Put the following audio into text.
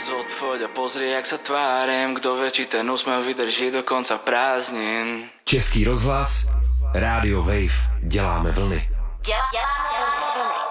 Zodfoď a pozri, jak sa tvárim. Kto vie, či ten úsmev vydrží do konca prázdnin. Český rozhlas, Radio Wave, děláme vlny. Děláme vlny.